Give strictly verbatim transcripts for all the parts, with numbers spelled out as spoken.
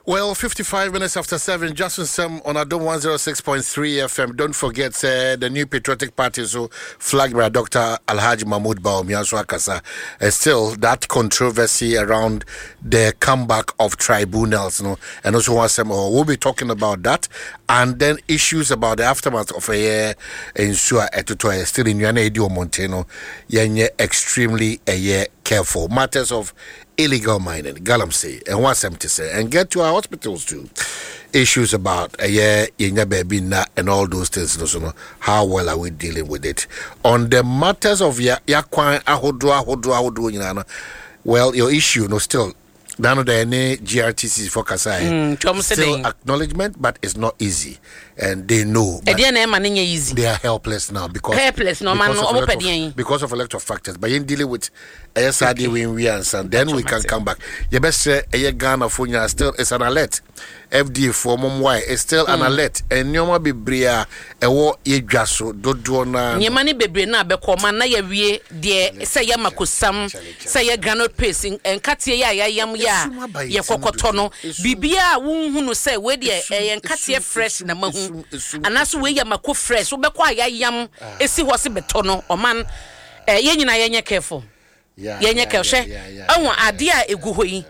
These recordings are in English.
Well, fifty-five minutes after seven, Justin Sam on Adom one oh six point three F M. Don't forget uh, the new patriotic party, so flagged by Doctor Alhaji Mahmoud Bawumia Akasa. Uh, still, that controversy around the comeback of tribunals, you know, and also one some we'll be talking about that, and then issues about the aftermath of a year in Sua Etutoy, still in Yana Edio Monteno, Yanye extremely a year careful matters of illegal mining, galamsey, and what's empty say, and get to our hospitals too. Issues about a year in your baby and all those things. You know, how well are we dealing with it? On the matters of ya yakwan ahodo ahodo ahodo, you know, well, your issue no still. None of the any G R T C focus mm, still acknowledgement, but it's not easy, and they know. Easy. They are helpless now because helpless. No because, man, of of, because of a lot of factors. But in dealing with A S R D, we we answer, then we can come back. You best say a Ghana for you still is an alert. F D A for mom why is still mm. an alert. And nyoma be bria e wo ye dwaso dodo na. Nyema ni bebre na be ko man na ye wie de say ya makosam say ya granite paste en katie ya ya yam ya ye kokoto no bibia wo hu no say we de en katie fresh na mahu anaso we ya mako fresh wo be ko ya yam esi ho se beto no o man eh ye nyina ye nye careful yeah ye nye careful awon ade a egu ho yi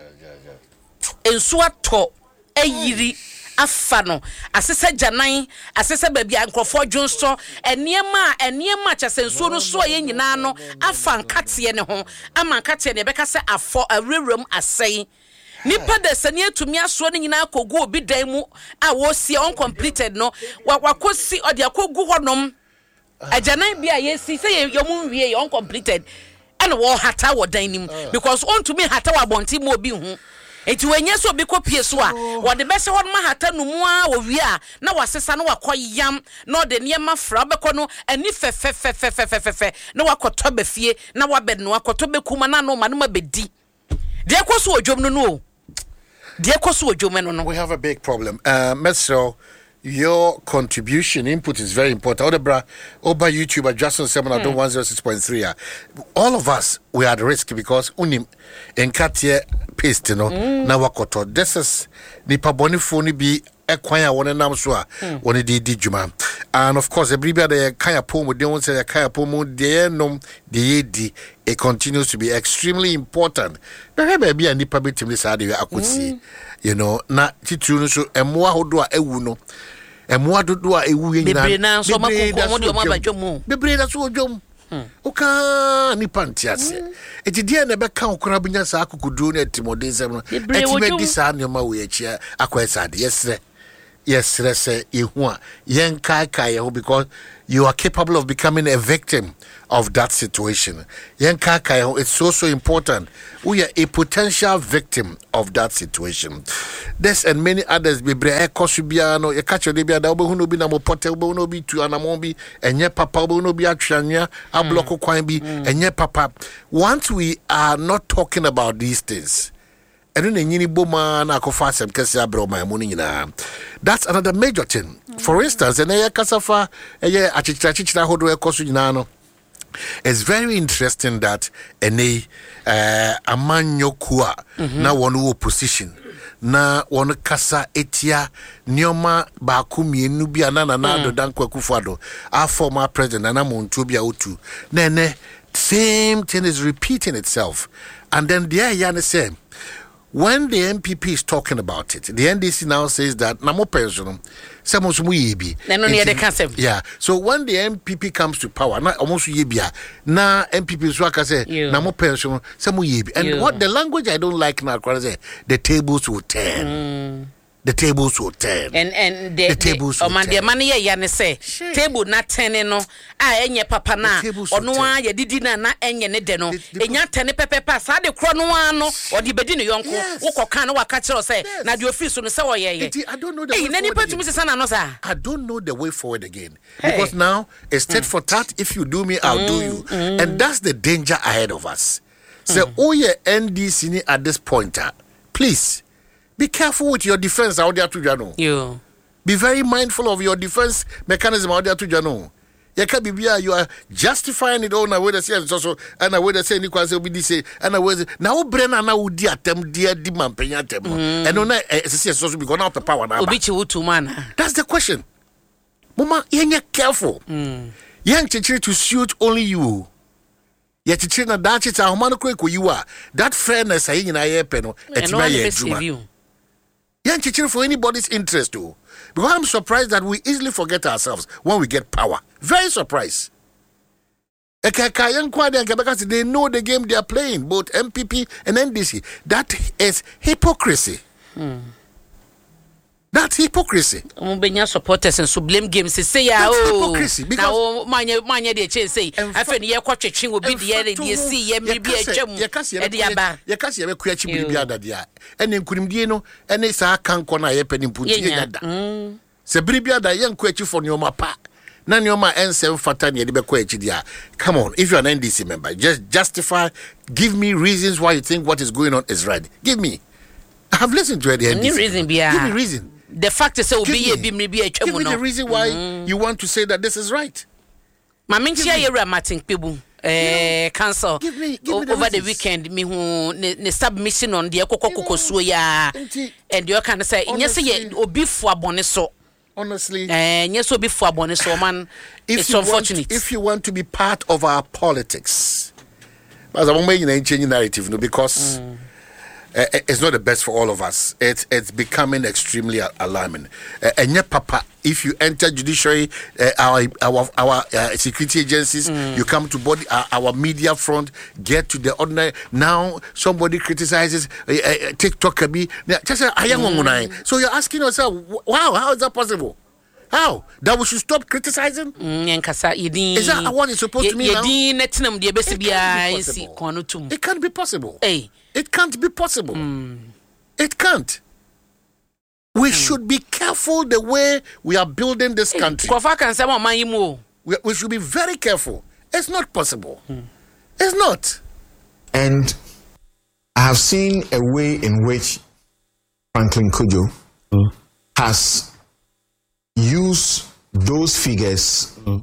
ensu ato ayiri afano asese janan asese baabi ankrofo dwonso eniema eniema chasensuo no so ye nyina no afa nkate ne ho ama nkate ne beka se afo awrewrem asai nipa de sane atumi aso ne nyina akogu obi dan mu a wo sie uncompleted no wakosi ode akogu honom ajanan bia yesi se yomu wie ye uncompleted and wo hata wo dan nim because on to me hata wa bonti mu obi hu enti wenye so bi kopie so a wo de bese hon ma hata no mu a wo wi a na wasesa na wakoyam na de niema fra beko no ani fefefefefefefe na wakoto be fie na wabe no wakoto be kuma na no ma no ma bedi de koso odwom no no de koso odwom no no. We have a big problem. Uh Metro, your contribution input is very important. Odebra over YouTube at Justin seven mm. one oh six point three. All of us we are at risk because unim enkatie paste no mm. na wakoto. This is nipa boni phone bi ekwanya wona nam so a wona di di djuma. And of course every bia the kaya pomo they won't say kaya pomo de nom de di it continues to be extremely important. Na baby and nipa betimi sa de akosi. You know, na titru no so emo ahodo a ewu no. Emo adodo a ewu nyina. Bebre na so makoko mo de o mabadwom. Bebre na so odwom. Oka nipa ntiase. Eti die na beka okora bunya sa akukudu na timodesem no. Eti me di sa nyoma we achia akwesa de yesre. Yes, let's say because you are capable of becoming a victim of that situation. It's so so important. We are a potential victim of that situation. This and many others be bre ekosubiano ye catch the bia da obo bi na mo pote obo no bi tu anamon bi enye papa obo no bi atwanwa abloko kwan bi enye papa. Once we are not talking about these things, that's another major thing. For instance, it's very interesting that ene amanyokua na one opposition na one kasa etia nioma baaku mienu bia na na na do dankwa kufado our former president na montu bia otu na ne same thing is repeating itself. And then the ayane say when the M P P is talking about it, the N D C now says that namo pension almost yebi. Yeah. So when the M P P comes to power, na almost yebi na M P P swaka say namo pension yebi. And what the language I don't like now, the tables will turn. Mm. The tables will turn. And and the, the tables the, will turn. The money ya ne say table na turn no. Ah enye papa na ono a ye didi na na enye ne de no. Enya turn pepepa sa de kro no ano o de bedi ne yonko. Wo koka na waka kire say na de office no say wo ye ye. I don't know the hey, way forward. Again. I don't know the way forward again. Hey. Because now it's tit mm. for tat. If you do me, I'll mm, do you. Mm. And that's the danger ahead of us. So mm. oh yeah, N D C at this point, uh, please be careful with your defense out there to Jano. You be very mindful of your defense mechanism out there to Jano. You can be you are justifying it all now. Whether say also and I whether say Nicholas will be say and I was now Brenna now would attempt dear demand pay attempt and on as also because now the power now. That's the question. Mama, you're careful. Young teacher to suit only you. Yet teacher na that it's a man you are. That fairness I in I peno at my young teacher for anybody's interest too. Because I'm surprised that we easily forget ourselves when we get power. Very surprised. They know the game they are playing, both M P P and N D C. That is hypocrisy. Hmm. That's hypocrisy. Mubenya supporters and so blame games say ya oh hypocrisy because now manya manya dey che say afa ne ye kwatwetwe obi de ye dey see ye me bi atwam e dey aba ye kasi ye ku achi bi ada dia ene nkunimdie no ene sa kanko na ye pani mputi ye nyada se biri bi ada ye nku achi for nyoma pa na nyoma ensem fata ne ye be ku achi dia. Come on, if you're an N D C member, just justify, give me reasons why you think what is going on is right. Give me. I have listened to the N D C. Reason be give me reason. The fact is, give me, give me the reason why mm. you want to say that this is right. My mention here, Martin Pibu, eh, council. Give me, give me the over reasons. the weekend. Me who ne submission on the Ekoko Suya, and you can say, yes, ye obi for boneso. Honestly, and yes, obi for boneso man. It's unfortunate. Want, if you want to be part of our politics, as I'm making changing narrative, no, because. Mm. Uh, it's not the best for all of us. It's it's becoming extremely alarming. Uh, and yet, Papa, if you enter judiciary, uh, our our our uh, security agencies, mm. you come to body uh, our media front, get to the ordinary. Now somebody criticizes uh, uh, TikTok. Just uh, mm. So you're asking yourself, wow, how is that possible? How? That we should stop criticizing? Mm, is that what it's supposed to mean now? It can't be possible. It can't be possible. Hey. It can't be possible. Mm. It can't. We mm. should be careful the way we are building this country. We, we should be very careful. It's not possible. Mm. It's not. And I have seen a way in which Franklin Cudjoe mm. has used those figures mm.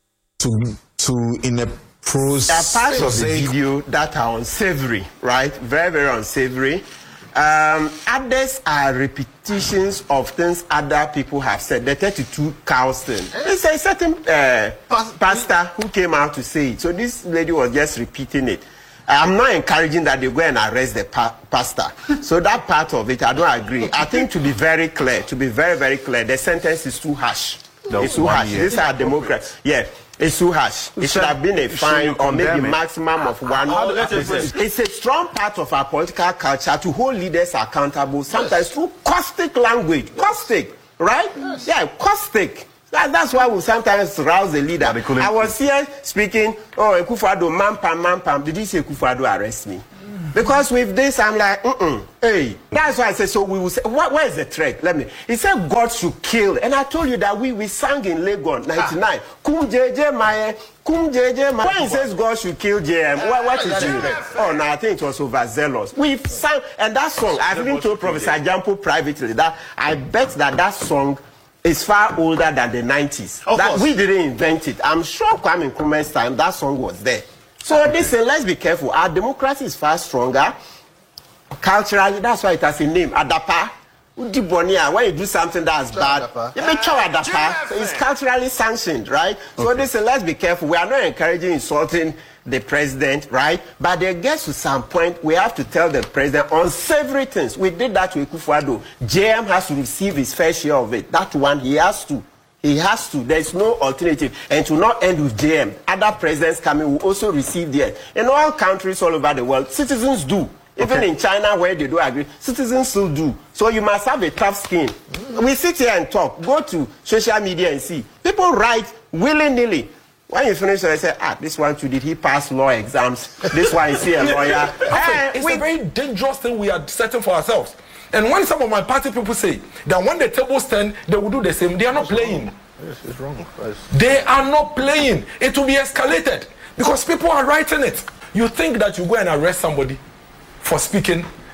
to to in a pros. There are parts of the video that are unsavory, right? Very, very unsavory. Um, others are repetitions of things other people have said. The thirty-two cows thing. It's a certain uh, pastor who came out to say it. So this lady was just repeating it. I'm not encouraging that they go and arrest the pa- pastor. So that part of it, I don't agree. I think to be very clear, to be very, very clear, the sentence is too harsh. No, it's too harsh. These are Democrats. Yeah. It's too harsh. It should have been a fine or maybe maximum of one. It's a strong part of our political culture to hold leaders accountable, sometimes through caustic language. Caustic, right? Yes. Yeah, caustic. That, that's why we sometimes rouse the leader. I was here speaking, oh, Akufo-Addo, man pam, man pam. Did you say Akufo-Addo arrest me? Because with this, I'm like, mm-mm. Hey, that's why I say, so we will say, what, where is the threat? Let me. He said God should kill. And I told you that we, we sang in Legon, ninety-nine. Ah. Kum J J Maye, Kum J J Maye. When he says God should kill J M, what, what is it? Oh, no, I think it was overzealous. We sang, and that song, I've even told Professor Jampo privately that I bet that that song is far older than the nineties. That we didn't invent it. I'm sure Kwame Nkrumah's time, that song was there. So okay. Listen, let's be careful. Our democracy is far stronger. Culturally, that's why it has a name. Adapa. When you do something that's bad, you may chow Adapa. So it's culturally sanctioned, right? Okay. So listen, let's be careful. We are not encouraging insulting the president, right? But there gets to some point, we have to tell the president unsavory things. We did that with Akufo-Addo. J M has to receive his fair share of it. That one, he has to. He has to. There is no alternative. And to not end with J M, other presidents coming will also receive theirs. In all countries all over the world, citizens do. Even okay. in China, where they do agree, citizens still do. So you must have a tough skin. Mm-hmm. We sit here and talk. Go to social media and see. People write willy-nilly. When you finish, I say, ah, this one too, did he pass law exams? This one is here a lawyer. Hey, it's we, a very dangerous thing we are setting for ourselves. And when some of my party people say that when the tables turn, they will do the same, they are not playing. Yes, it's wrong. They are not playing. It will be escalated because people are writing it. You think that you go and arrest somebody for speaking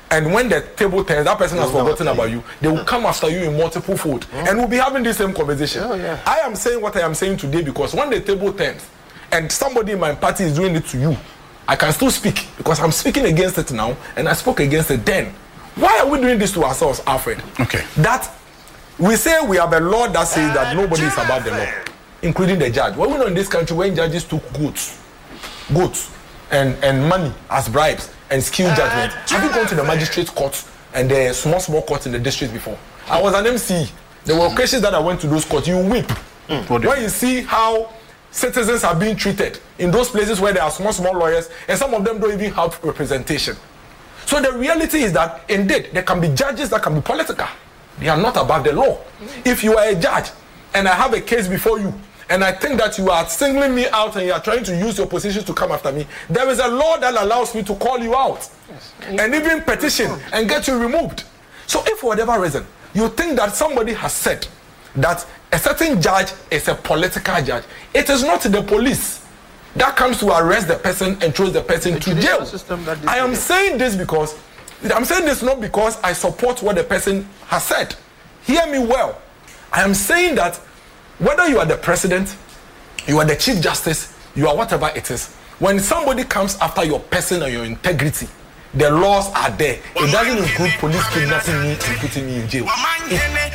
And when the table turns, that person has forgotten about you. They will come after you in multiple fold, mm. and we'll be having the same conversation. Oh, yeah. I am saying what I am saying today because when the table turns, and somebody in my party is doing it to you, I can still speak because I'm speaking against it now, and I spoke against it then. Why are we doing this to ourselves, Alfred? Okay. That we say we have a law that says that nobody is above the law, including the judge. What we know in this country when judges took goods, goods, and, and money as bribes and skilled judgment. Have you gone to the magistrate court and the small, small courts in the district before? I was an M C. There were occasions that I went to those courts. You weep. Mm. When you see how citizens are being treated in those places where there are small, small lawyers, and some of them don't even have representation. So the reality is that indeed there can be judges that can be political. They are not above the law. If you are a judge and I have a case before you, and I think that you are singling me out and you are trying to use your position to come after me, there is a law that allows me to call you out yes. and even petition and get you removed. So if for whatever reason you think that somebody has said that a certain judge is a political judge, it is not the police that comes to arrest the person and throws the person the to jail. I am saying this because I'm saying this not because I support what the person has said. Hear me well. I am saying that whether you are the president, you are the chief justice, you are whatever it is, when somebody comes after your person and your integrity, the laws are there. It doesn't include police kidnapping me and putting me in jail. It,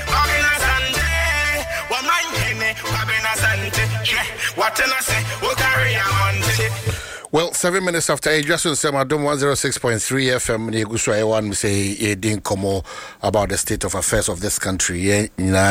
Well, seven minutes after eight, just on Sam Adom one oh six point three F M, Neguswa one say ye didn't come about the state of affairs of this country.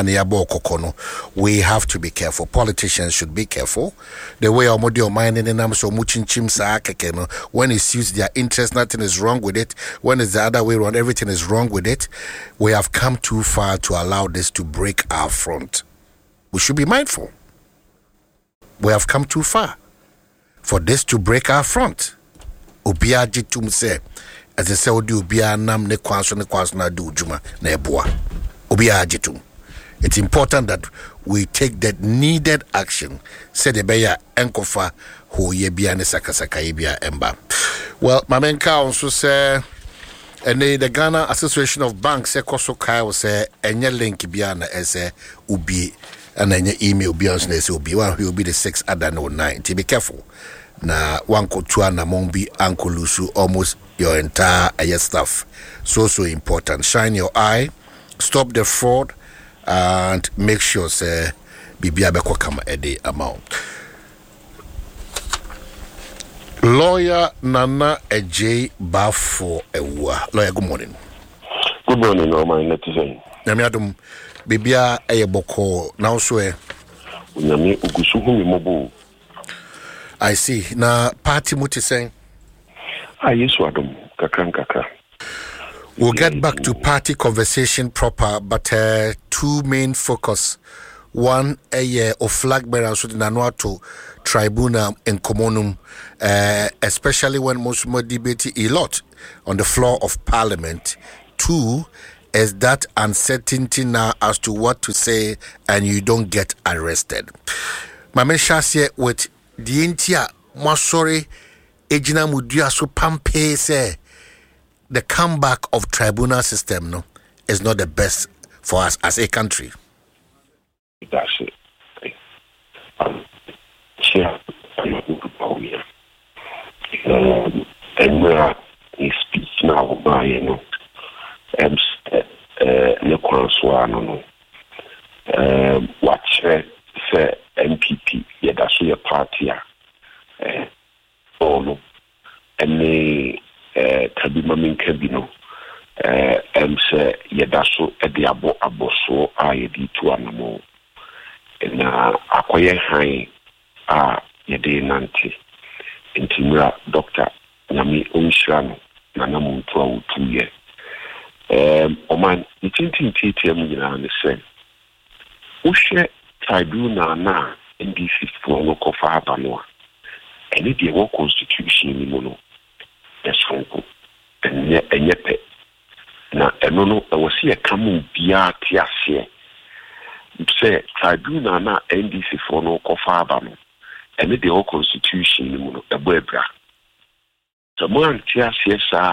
We have to be careful. Politicians should be careful. The way our modi mind in them so much in chimsa kekeno. When it suits their interest, nothing is wrong with it. When it's the other way around, everything is wrong with it. We have come too far to allow this to break our front. We should be mindful. We have come too far for this to break our front. Ubia jitum se as I say odi ubia nam ne kwanso ne kwanso na do juma na eboa. Ubia jitum. It's important that we take that needed action. Said the beya enkofa ho ye bia ne sakasaka ye bia emba. Well, Mamenka also say and the Ghana Association of Banks ekoso kai will say enye link bia na ese ubi and then your email be on this will be one will be the six other no nine. To be careful. Na one ko tuana mombi uncle lusu almost your entire uh, stuff. So so important. Shine your eye, stop the fraud, and make sure say bibia beko kama ede amount. Lawyer Nana Ejay Bafo Ewa. Lawyer, good morning. Good morning, all my netizens. Namiadum Bibia Eyeboko now so I see. Na party muti saying I use wadum kakran kakra. We'll get back to party conversation proper, but uh, two main focus. One a year of flag bearers to the Nanuato tribunal in Comonum, uh, especially when most more debate a lot on the floor of parliament. Two is that uncertainty now as to what to say and you don't get arrested. Mame Shasie with the Intia Masori Ejina Mudia so pampe say the comeback of tribunal system no is not the best for us as a country. That's it. Um, yeah, um, and where he speaks now by you know. Um, ne kwanswa no no eh watche se M P P yeda so ye party a eh ono ene eh tabima minka bi no eh em se yeda so e de abo aboso a yedi tu anamo na akoye han a yede nanti intimira doctor nyami onshano na namuntu a utuye. Um, Oman, it's in T T M in the same. Ushe tribunal na N D C for local father no. And it the work constitution in mono. Yes, uncle. And yet, and yet, na enono, I was here coming bia tiasie. Say tribunal na N D C for local father no. And it the work constitution in mono. A bebra. The man tiasie sa.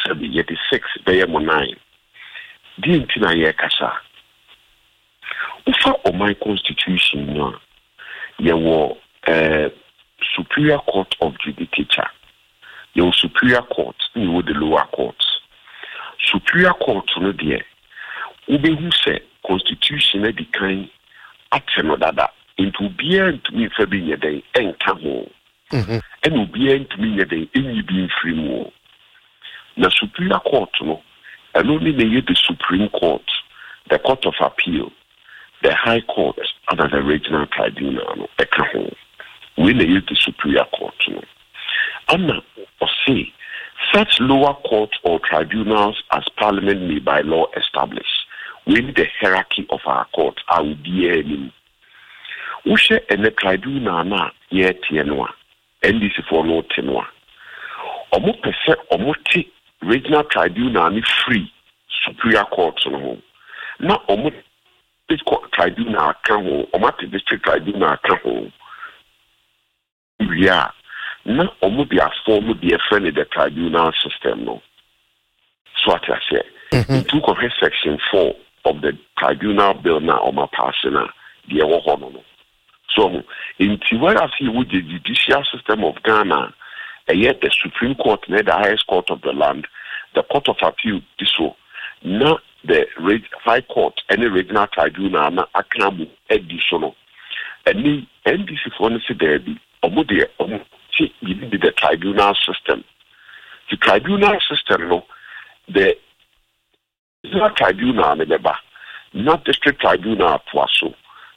seven, yet six, they are nine. The intina ye kasa. Ufa o my constitution no. Ye wo uh, Superior Court of Judicature. Ye wo Superior Court, ni wo the lower courts. Superior Court no dear. Ube who say constitution e di kind ateno dada into bien to me for being a day and come home. And bien to me a day in you being free more. The Superior Court no, and only the Supreme Court, the Court of Appeal, the High Court, and the Regional Tribunal no, home. We use the Superior Court no. And now, or say, such lower courts or tribunals as Parliament may by law establish, with the hierarchy of our court, I will be in. Ushe and the tribunal na ye tienwa, and this for no tenwa. Omo pese omo ti regional tribunal ni free Superior Court no home. Na omo this court tribunal kan home, omo ti district tribunal kan home. Yeah. Na omo be a form of the friend the tribunal system no. So what I say. In two of section four of the tribunal bill now on my passing now, the no. So in where I see with the judicial system of Ghana, and yet the Supreme Court, the highest court of the land, the Court of Appeal, this so not the High Court, any regional tribunal, na akamu additional. And the N D C for there be omo omo the tribunal system. The tribunal system, no, the regional tribunal, not district tribunal, so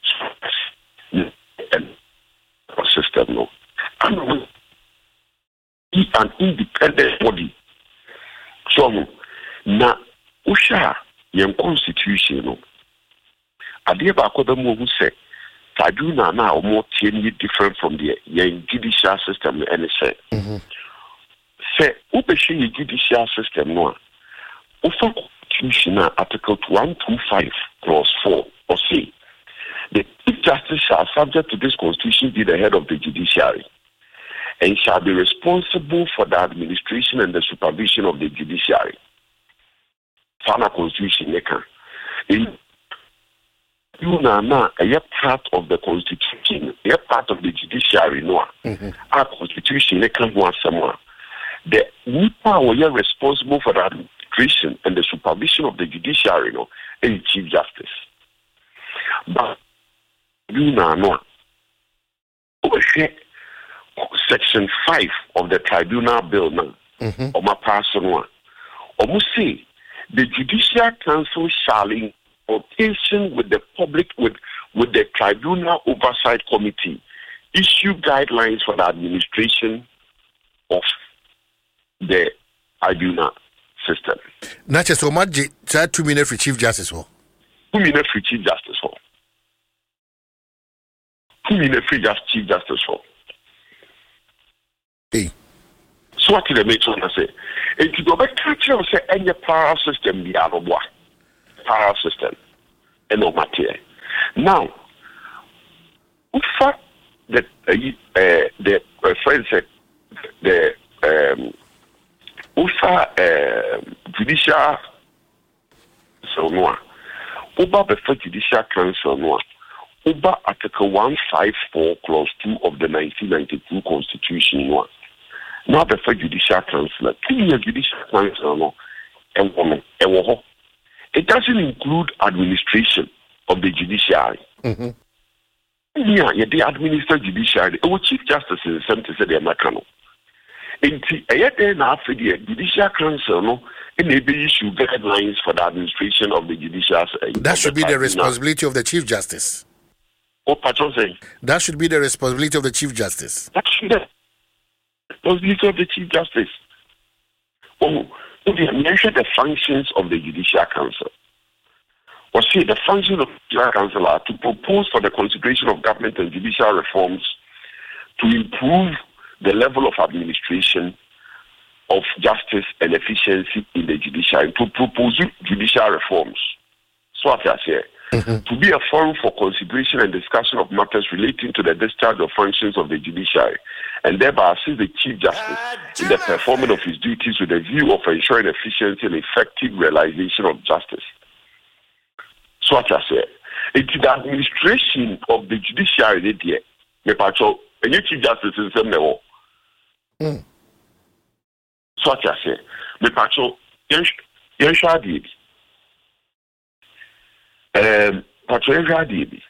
and system, no, and an independent body. So now, Usha, your constitution, no, I dear Bakodamu who said. Tribunal now more totally different from the judicial system and say. Say, Ubeshi judicial system no. Ufa Constitution Article one twenty-five clause four or say the Chief Justice shall subject to this Constitution be the head of the judiciary and shall be responsible for the administration and the supervision of the judiciary. Final Constitution in You na na a part of the constitution, a part of the judiciary no. Our constitution they can want someone. The Nipa were responsible for the administration and the supervision of the judiciary no, and Chief Justice. But you na no. Section five of the Tribunal Bill now, or my person one. Almost say the Judicial Council shall in consultation with the public, with, with the Tribunal Oversight Committee, issue guidelines for the administration of the tribunal system. Not just so much, two minutes for Chief Justice. Two minutes for Chief Justice. Two minutes for Chief Justice. Hey. So what did I make one say? If you go back to the say any power system, the other one. Power system and no matter. Now, ufa the uh, the uh, friend said the um, ufa uh, judicial so no uba before judicial council no uba article one fifty-four clause two of the nineteen ninety-two constitution no now before judicial council two judicial council no and woman and wo it doesn't include administration of the judiciary. Mm-hmm. Yeah, yeah, they administer judiciary. Our Chief Justice is the same to say they are not canon. And then after the Judicial Council, no, and they issue guidelines for the administration of the judicial. That should be the responsibility of the Chief Justice. What Patron saying? That should be the responsibility of the Chief Justice. That should be the responsibility of the Chief Justice. Oh. So they measure the functions of the Judicial Council. Or see, the functions of the Judicial Council are to propose for the consideration of government and judicial reforms to improve the level of administration of justice and efficiency in the judiciary, to propose judicial reforms. So what I say, mm-hmm. to be a forum for consideration and discussion of matters relating to the discharge of functions of the judiciary, and thereby assist the Chief Justice in the performance of his duties with a view of ensuring efficiency and effective realization of justice. So what I say, it is the administration of the judiciary that me pacho, and you Chief Justice is the level. So what I say, me pacho, yen shadi. Um, pacho yen shadi.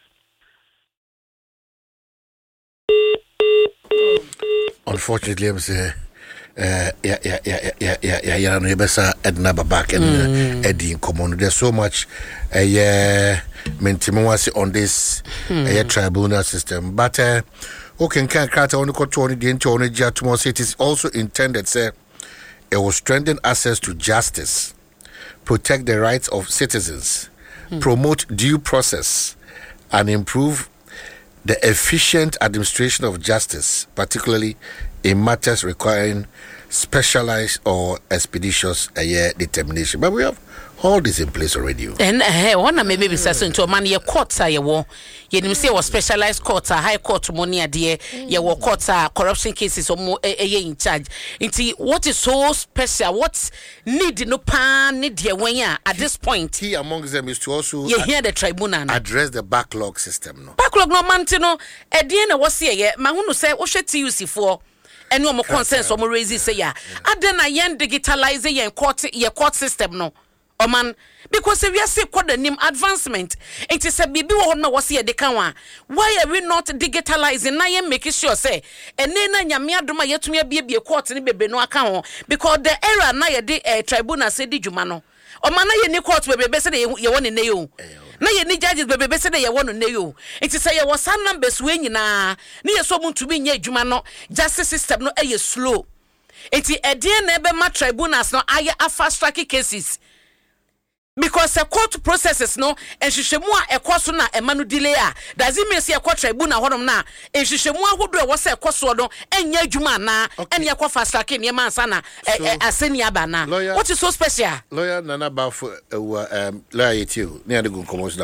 Unfortunately, I'm saying, uh, yeah, yeah, yeah, yeah, yeah, yeah, yeah, no, besa Edna Babak and Eddie in common. There's so much, uh, yeah, maintenance on this, uh, tribunal system. But, uh, okay, can't cut on the control the internal judgment. It is also intended, say, it will strengthen access to justice, protect the rights of citizens, mm. promote due process, and improve the efficient administration of justice, particularly in matters requiring specialized or expeditious uh, determination. But we have all this in place already. And uh, one of maybe says into a man, your courts are your war. You say was specialized courts, high court money, dear, your courts are corruption cases or more in charge. Into what is so special? What's need no pan, need your way at this point? Key amongst them is to also you hear the tribunal address the backlog system. No backlog, no man, no. At the end of what's here, Mahunu say, what should you see for? And no more consensus or more raise say, yeah. And then I yen digitalize your court, your court system, no. Oh man, because if we are say quite the name advancement, it is a baby one was here the kawa. Why are we not digitalizing? I am making sure say, and then Yamia Duma yet to me be a court and be no account because the error na ye de tribunal said di jumano. O man na ye court we be say you want in you. Na ye ni judges be be say you want in you. It is say you was some numbers we nyina. Ni ye so mun to be nye jumano. Justice system no e slow. It is a D N A be ma tribunals no aye a fast track cases. Because a court processes no and she shemua a course na a manu delay does it mean see a court tribunal honum na and she shemua who do was a course no and ya juma na and ya fast track in your man sana a senior bana. What is so special? Lawyer Nana Bafo um lawyer you near the good commotion.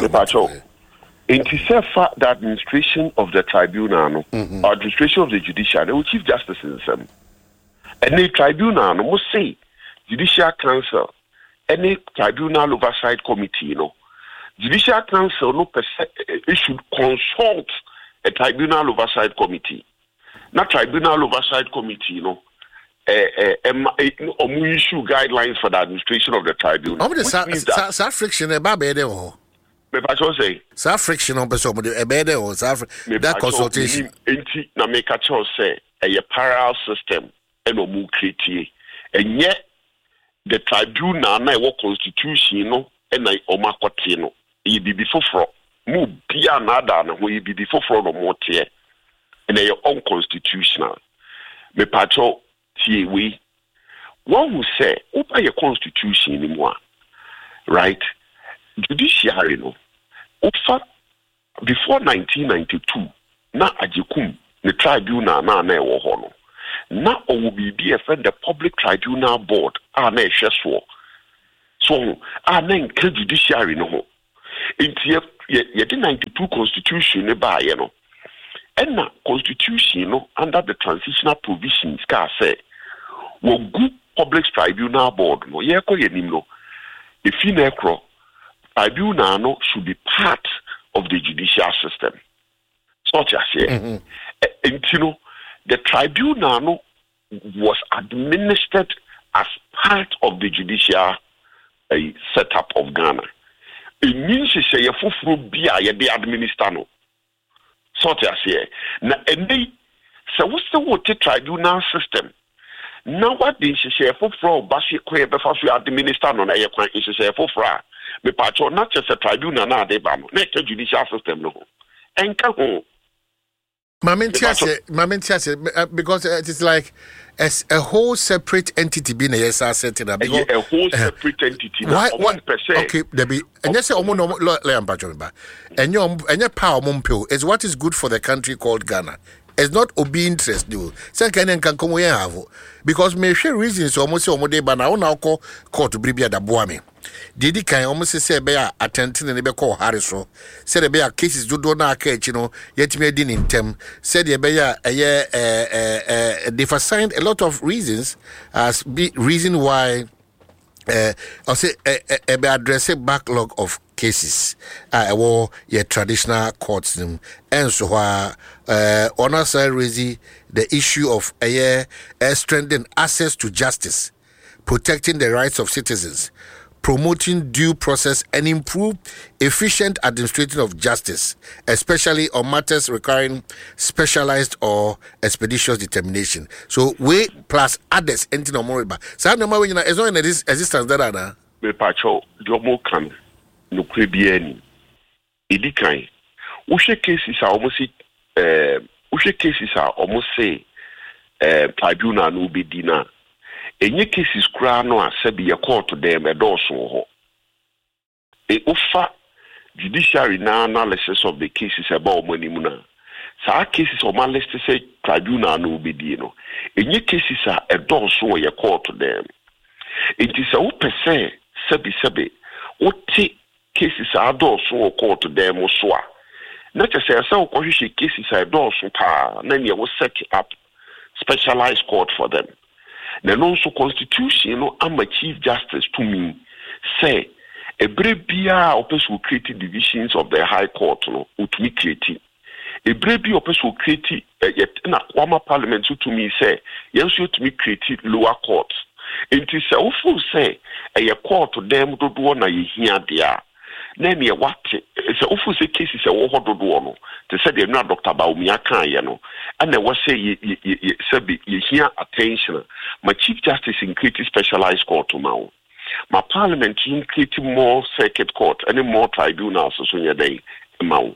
It is a fact that administration of the tribunal mm-hmm. or administration of the judiciary, the chief justice in some and the tribunal must say judicial council. Any tribunal oversight committee, you know, judicial council no per se, it should consult a tribunal oversight committee. Not tribunal oversight committee, you know, uh, uh, um, um, issue guidelines for the administration of the tribunal. How many sa friction about bed or? Me pacho say. Sa friction on person a bed or that consultation. Enti na me kacho say a parallel system and omu create and yet. The tribunal na ewo constitution no e na omakote no e bibi foforo mu bia na ada na ho e bibi foforo no mote e na unconstitutional me pacho tie we one who say opa your constitution ni mo right judiciary no ofa before nineteen ninety-two na ajekum the tribunal na na ewo ho no na owo bibi e the public tribunal board a na ehwe so so a na nke judiciary no ho enti ye the ninety-two constitution ne ba ye no and na constitution no under the transitional provisions ka say wo gu public tribunal board no ye ko ye nim no e fi na ekro tribunal no should be part of the judicial system such as here enti no the tribunal was administered as part of the judicial uh, setup of Ghana. It means to say, they administer no. Sort as here. Now, and they so what's the water tribunal system? Now, what they say for fraud, Bashi Quay before you administer on a point is say for fraud. Me patcho not just a tribunal now, they ban no judicial system no. And come home. Mamintiase, because it is like as a whole separate entity being a S R setting up. A whole separate entity. Why one percent? Okay, there be and yes, omo no le ambajomba. And your and your power mumpio is what is good for the country called Ghana. it's not obi interest do say can can come here have because me share reasons almost say omo dey ba na una call court bribia da boa me didi kan almost say be ya attending ne be call Harris so say the be ya cases do do na aka echi no yetime di in term say the be ya eh eh they've assigned a lot of reasons as be reason why uh I say a be address a backlog of cases uh war your traditional courts them and so uh on our side raising the issue of a year uh, strengthening access to justice, protecting the rights of citizens, promoting due process and improve efficient administration of justice, especially on matters requiring specialized or expeditious determination. So we plus others anything no more about so no matter when as long as this existence that are me pacho domo kan no krebiani edikan wo hwe cases a almost eh wo hwe cases a almost say eh tribunal no be dina enye cases kura no a se be court dem e do so ho e ofa judiciary na analysis of the cases about money mu na sa cases o man list say tribunal no be di no enye cases a e do so ye court dem it is a opese sebi sebi oti cases a do so court dem so a na che say say o hwehwe cases a do so pa na ne we set up specialized court for them. The non-so constitution no am chief justice to me say a brebia opes will create divisions of the high court no to me create a brebia opes will create yet na kwama parliament to me say yes you to me create lower courts it is a full say a court to them do do na ye hia dia na me what it's a full say cases a wo do do no to say the na Doctor Bawumia kan ye no and they was say ye say ye hia attention my chief justice in create specialized court to now my parliament in create more circuit court and more tribunals so your day now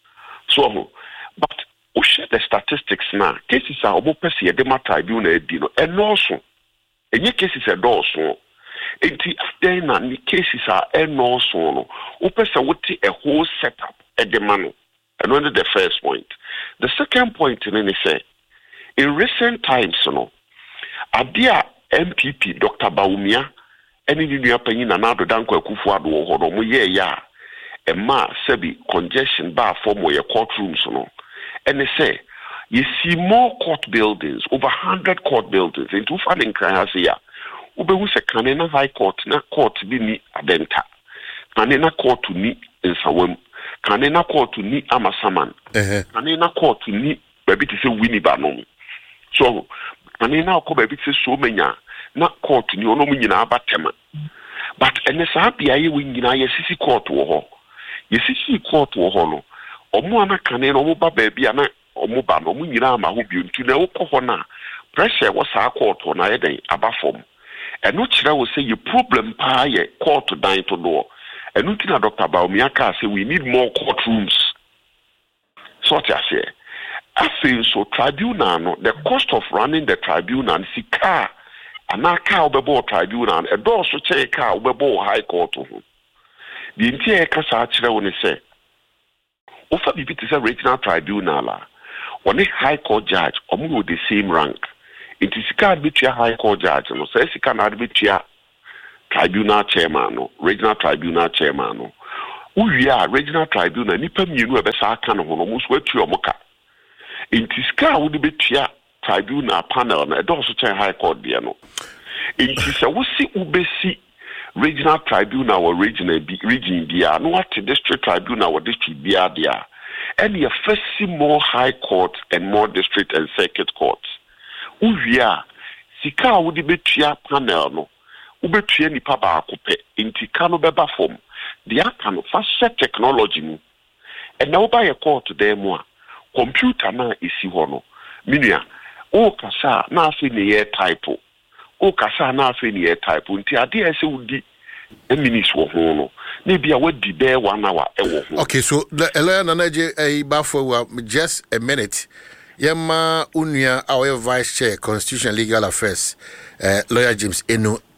so but we share the statistics now cases are obo pese de ma tribunal edi no and also any cases are also enti then na the cases are and also no we pese what a whole setup at the man and one the first point the second point in say in recent times no adia M P P Doctor Bawumia any new opinion na Nado Dankwa Akufo-Addo wo ho no mo ye ya e ma sebi congestion ba form where courtrooms no and they say you see more court buildings over one hundred court buildings into funding crime here ube hu se kanena high court na court bi ni adenta kanena court ni nsawam kanena court ni amasaman eh kanena court ni baby to say Winneba no so kanena ko baby to so menya na court ni ono mu nyina abatema but ene sa bia ye wi nyina ye sisi court wo ho ye sisi court wo ho no omo ana kanena omo ba baby ana omo ba no omo nyina ama ho bi ntu na wo ko ho na pressure wo sa court na ye den abafom eno kire wo say ye problem pa ye court dan to do eno tina Doctor Bawumia ka say we need more courtrooms so what I say I feel so tribunal no the cost of running the tribunal and see car and na car obebo tribunal e do so che car obebo high court ho the entire kasa kire wo ne say ofa bibi to say regional tribunal la one high court judge omo with the same rank it is car between high court judge no say sika na between tribunal chairman no regional tribunal chairman no we are regional tribunal nipa mienu e be sa aka no no mo so atu omoka intiska wo de betua tribunal panel na do so chen high court dia no intisa wo si ubesi regional tribunal or regional region dia no what district tribunal or district dia dia and you first see more high court and more district and circuit courts we are sika wo de betua panel no ubetua nipa ba akope intika no beba form dia kan fast technology mu and now by a court there mo computer na isi ho no minia o kasa na afi ne ye type o kasa na afi ne ye type nti ade ese wudi a minutes wo ho no na bia wadi be one hour e wo ho. Okay, so Ella Nanaje e ba for just a minute yema unua our vice chair constitution legal affairs uh, lawyer James Eno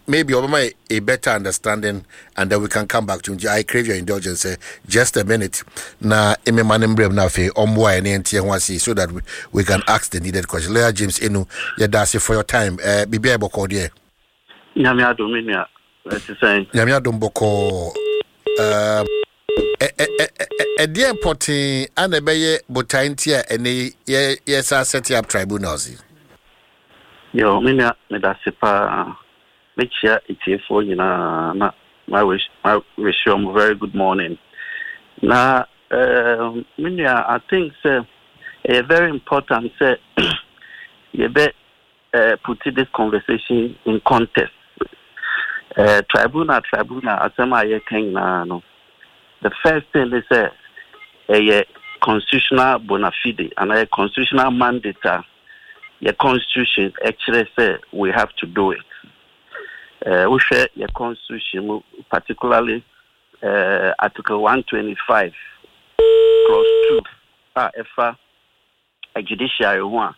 maybe Obama a better understanding, and then we can come back to you. I crave your indulgence. Uh, just a minute. Na eme manembrem na fe omwa ene enti enwasi so that we, we can ask the needed question. Lawyer James Enu, yeah, that's it for your time. Uh, Bibi Boko dear. Nyamia Dominia. Let's say. Nyamia Domboko. Um. A dear potty and a baye botaintia and a yes, I set up tribunals. Yo, Mina, Medasipa, make sure it's here for you. Na, my wish, my wish you a very good morning. Now, uh, Mina, I think sir, a very important say you bet uh, put this conversation in context. Uh, tribunal, tribunal, asema king na no. The first thing they say, a constitutional bona fide and a constitutional mandate. Your constitution actually say we have to do it. Uh, we share your constitution, particularly uh, Article one twenty-five, clause two. Ah, if a judiciary one,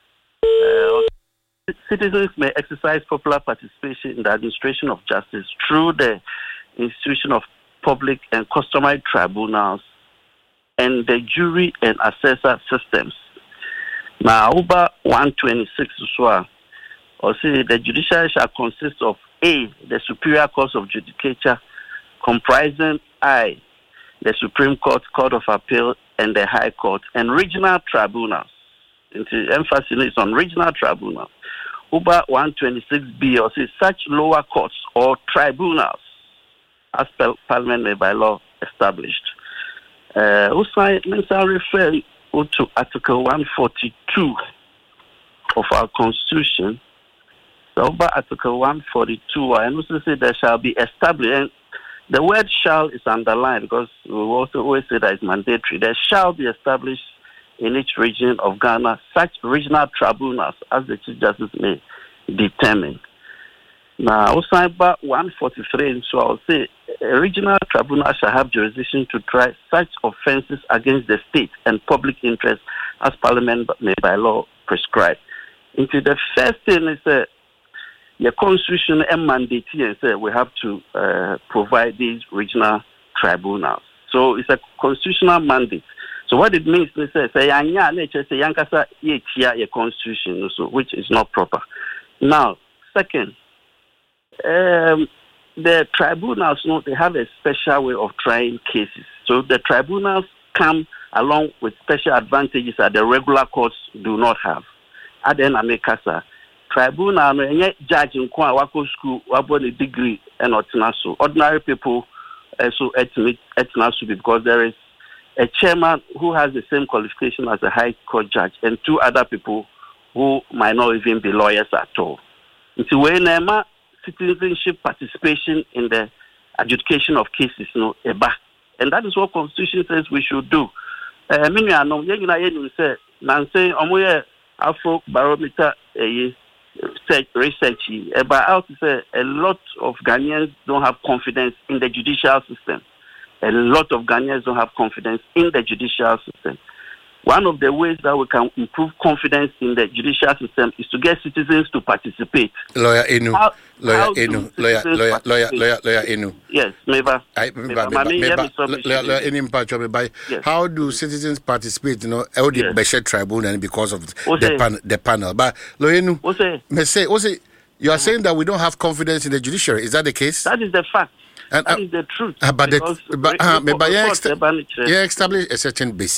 uh, citizens may exercise popular participation in the administration of justice through the institution of public and customary tribunals and the jury and assessor systems. Now, over one twenty-six, or say the judiciary shall consist of A, the superior court of judicature, comprising I, the Supreme Court, Court of Appeal, and the High Court, and regional tribunals. And the emphasis is on regional tribunals. Over one twenty-six B, or say such lower courts or tribunals as Parliament may by law established. Uh, also, I refer to Article one forty-two of our Constitution. So, over Article one forty-two, I also say there shall be established. And the word "shall" is underlined because we also always say that it's mandatory. There shall be established in each region of Ghana such regional tribunals as the Chief Justice may determine. Now, also about one forty-three, so I'll say a regional tribunal shall have jurisdiction to try such offences against the state and public interest as Parliament may by law prescribe. Into the first thing is that your constitution and mandate and say we have to uh, provide these regional tribunals. So it's a constitutional mandate. So what it means is say say yankasa your constitution, so which is not proper. Now, second. Um, the tribunals, you know, they have a special way of trying cases. So the tribunals come along with special advantages that the regular courts do not have. At the end of the tribunal, no judge in Kwa Wako school, wabon a degree and otinasu. Ordinary people also etinasu because there is a chairman who has the same qualification as a high court judge and two other people who might not even be lawyers at all. It's when citizenship participation in the adjudication of cases, no, eba, and that is what Constitution says we should do. I mean, I know you know say, Nancy, omoye Afro Barometer research about how to say a lot of Ghanaians don't have confidence in the judicial system. A lot of Ghanaians don't have confidence in the judicial system. One of the ways that we can improve confidence in the judicial system is to get citizens to participate. Lawyer Enu, how, lawyer how Enu, lawyer, lawyer, lawyer, lawyer, lawyer Enu. Yes, maybe. Lawyer Enu, how do citizens participate? You know, how the Beshe tribunal because of the, pan, the panel. But lawyer Enu, may say, say, you are saying that we don't have confidence in the judiciary. Is that the case? That is the fact. And, that uh, is the truth. Uh, but the, but, uh, but yeah, establish a certain basis.